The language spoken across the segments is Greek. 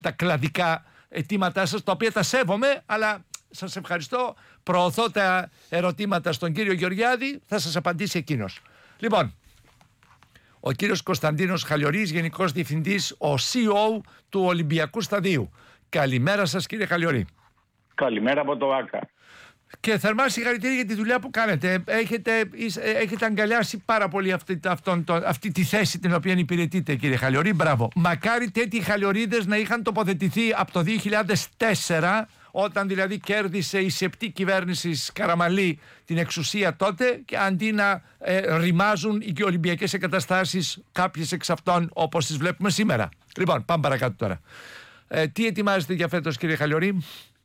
τα κλαδικά αιτήματά σας, τα οποία τα σέβομαι, αλλά σας ευχαριστώ. Προωθώ τα ερωτήματα στον κύριο Γεωργιάδη, θα σας απαντήσει εκείνος. Λοιπόν, ο κύριος Κωνσταντίνος Χαλιορής, Γενικός Διευθυντής, ο CEO του Ολυμπιακού Σταδίου. Καλημέρα σας, κύριε Χαλιορή. Καλημέρα από το ΆΚΑ. Και θερμά συγχαρητήρια για τη δουλειά που κάνετε. Έχετε αγκαλιάσει πάρα πολύ αυτή τη θέση την οποία υπηρετείτε, κύριε Χαλιορή. Μπράβο. Μακάρι τέτοιοι χαλιορίδες να είχαν τοποθετηθεί από το 2004, όταν δηλαδή κέρδισε η σεπτή κυβέρνηση Καραμαλή την εξουσία τότε, και αντί να ρημάζουν οι ολυμπιακές εγκαταστάσεις, κάποιες εξ αυτών όπως τις βλέπουμε σήμερα. Λοιπόν, πάμε παρακάτω τώρα. Τι ετοιμάζετε για φέτος, κύριε Χαλιορή?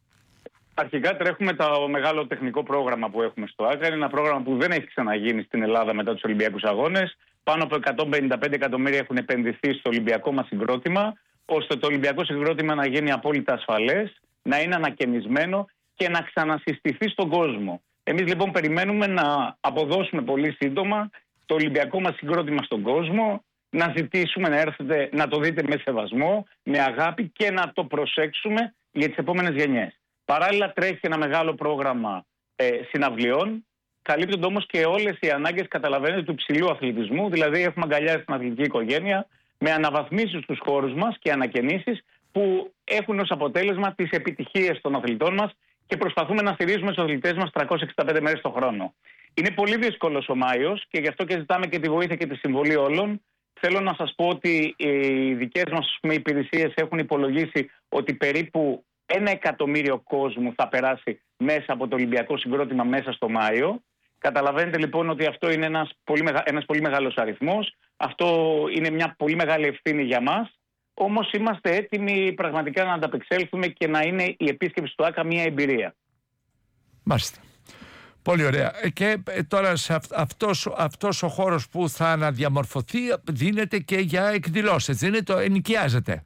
Αρχικά τρέχουμε το μεγάλο τεχνικό πρόγραμμα που έχουμε στο ΆΚΑ. Είναι ένα πρόγραμμα που δεν έχει ξαναγίνει στην Ελλάδα μετά τους Ολυμπιακούς Αγώνες. Πάνω από 155 εκατομμύρια έχουν επενδυθεί στο Ολυμπιακό μας συγκρότημα, ώστε το Ολυμπιακό συγκρότημα να γίνει απόλυτα ασφαλές, να είναι ανακαινισμένο και να ξανασυστηθεί στον κόσμο. Εμείς λοιπόν περιμένουμε να αποδώσουμε πολύ σύντομα το Ολυμπιακό μας συγκρότημα στον κόσμο, να ζητήσουμε να έρθετε να το δείτε με σεβασμό, με αγάπη και να το προσέξουμε για τις επόμενες γενιές. Παράλληλα τρέχει ένα μεγάλο πρόγραμμα συναυλιών. Καλύπτονται όμως και όλες οι ανάγκες, καταλαβαίνετε, του υψηλού αθλητισμού. Δηλαδή έχουμε αγκαλιάσει την αθλητική οικογένεια με αναβαθμίσεις στους χώρους μας και ανακαινήσεις που έχουν ως αποτέλεσμα τις επιτυχίες των αθλητών μας, και προσπαθούμε να στηρίζουμε τους αθλητές μας 365 μέρες το χρόνο. Είναι πολύ δύσκολος ο Μάιος και γι' αυτό και ζητάμε και τη βοήθεια και τη συμβολή όλων. Θέλω να σας πω ότι οι δικές μας υπηρεσίες έχουν υπολογίσει ότι περίπου 1 εκατομμύριο κόσμου θα περάσει μέσα από το Ολυμπιακό συγκρότημα μέσα στο Μάιο. Καταλαβαίνετε λοιπόν ότι αυτό είναι ένας πολύ μεγάλος αριθμός. Αυτό είναι μια πολύ μεγάλη ευθύνη για μας. Όμως είμαστε έτοιμοι πραγματικά να ανταπεξέλθουμε και να είναι η επίσκεψη του ΆΚΑ μια εμπειρία. Μάλιστα. Πολύ ωραία. Και τώρα σε αυτός ο χώρος που θα αναδιαμορφωθεί δίνεται και για εκδηλώσεις. Ενοικιάζεται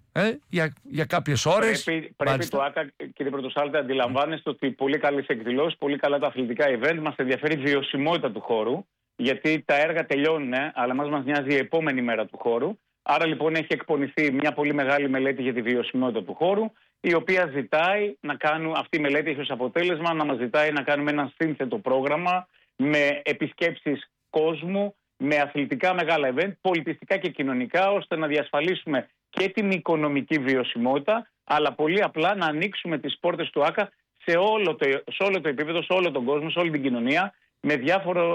για κάποιες ώρες. Πρέπει το ΆΚΑ, κύριε Πρωτοσάλτη, αντιλαμβάνεστε ότι πολύ καλές εκδηλώσεις, πολύ καλά τα αθλητικά event, μας ενδιαφέρει η βιωσιμότητα του χώρου, γιατί τα έργα τελειώνουν, αλλά μας νοιάζει η επόμενη μέρα του χώρου. Άρα λοιπόν έχει εκπονηθεί μια πολύ μεγάλη μελέτη για τη βιωσιμότητα του χώρου, η οποία ζητάει να κάνουμε, αυτή η μελέτη έχει ως αποτέλεσμα να μας ζητάει να κάνουμε ένα σύνθετο πρόγραμμα με επισκέψεις κόσμου, με αθλητικά μεγάλα event, πολιτιστικά και κοινωνικά, ώστε να διασφαλίσουμε και την οικονομική βιωσιμότητα, αλλά πολύ απλά να ανοίξουμε τις πόρτες του ΆΚΑ σε όλο το επίπεδο, σε όλο τον κόσμο, σε όλη την κοινωνία, με διάφορα.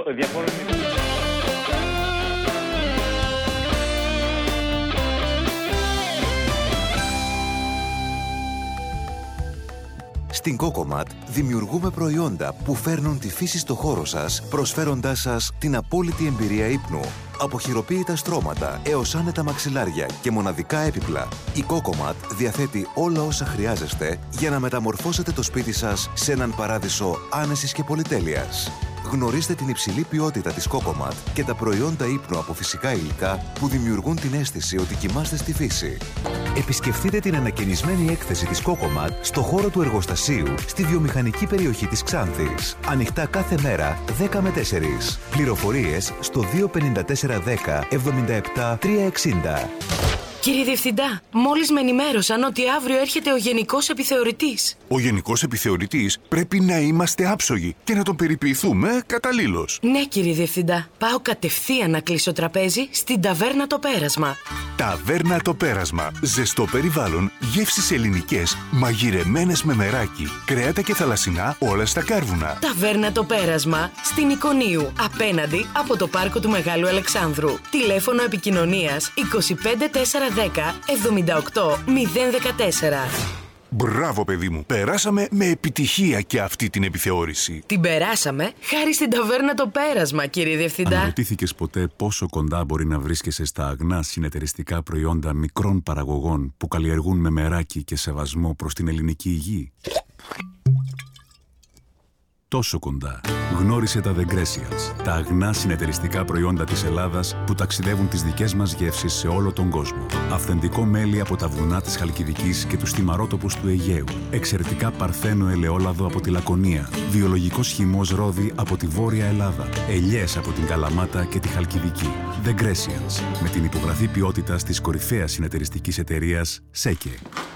Στην Cocomat δημιουργούμε προϊόντα που φέρνουν τη φύση στο χώρο σας, προσφέροντάς σας την απόλυτη εμπειρία ύπνου. Από χειροποίητα στρώματα έως άνετα μαξιλάρια και μοναδικά έπιπλα, η Cocomat διαθέτει όλα όσα χρειάζεστε για να μεταμορφώσετε το σπίτι σας σε έναν παράδεισο άνεσης και πολυτέλειας. Γνωρίστε την υψηλή ποιότητα της Cocomat και τα προϊόντα ύπνου από φυσικά υλικά που δημιουργούν την αίσθηση ότι κοιμάστε στη φύση. Επισκεφτείτε την ανακαινισμένη έκθεση της Cocomat στο χώρο του εργοστασίου στη βιομηχανική περιοχή της Ξάνθης. Ανοιχτά κάθε μέρα 10 με 4. Πληροφορίες στο 25410 77 360. Κύριε Διευθυντά, μόλις με ενημέρωσαν ότι αύριο έρχεται ο Γενικός Επιθεωρητής. Ο Γενικός Επιθεωρητής πρέπει να είμαστε άψογοι και να τον περιποιηθούμε καταλήλως. Ναι, κύριε Διευθυντά. Πάω κατευθείαν να κλείσω τραπέζι στην Ταβέρνα Το Πέρασμα. Ταβέρνα Το Πέρασμα. Ζεστό περιβάλλον, γεύσεις ελληνικές, μαγειρεμένες με μεράκι, κρέατα και θαλασσινά, όλα στα κάρβουνα. Ταβέρνα Το Πέρασμα, στην Ικονίου, απέναντι από το πάρκο του Μεγάλου Αλεξάνδρου. Τηλέφωνο επικοινωνίας 25410 78 014. Μπράβο, παιδί μου. Περάσαμε με επιτυχία και αυτή την επιθεώρηση. Την περάσαμε χάρη στην Ταβέρνα Το Πέρασμα, κύριε Διευθυντά. Αναρωτήθηκες ποτέ πόσο κοντά μπορεί να βρίσκεσαι στα αγνά συνεταιριστικά προϊόντα μικρών παραγωγών που καλλιεργούν με μεράκι και σεβασμό προς την ελληνική υγεία? Τόσο κοντά. Γνώρισε τα The Grecians, τα αγνά συνεταιριστικά προϊόντα της Ελλάδας που ταξιδεύουν τις δικές μας γεύσεις σε όλο τον κόσμο. Αυθεντικό μέλι από τα βουνά της Χαλκιδικής και τους θυμαρότοπους του Αιγαίου. Εξαιρετικά παρθένο ελαιόλαδο από τη Λακωνία. Βιολογικός χυμός ρόδι από τη Βόρεια Ελλάδα. Ελιές από την Καλαμάτα και τη Χαλκιδική. The Grecians, με την υπογραφή ποιότητας της κορυφαίας συνεταιριστικής εταιρείας ΣΕΚΕ.